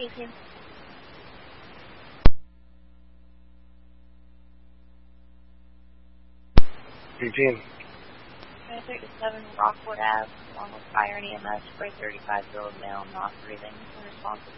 18. Eugene. 37 Rockwood Ave, along with fire and EMS for a 35-year-old male not breathing, unresponsive.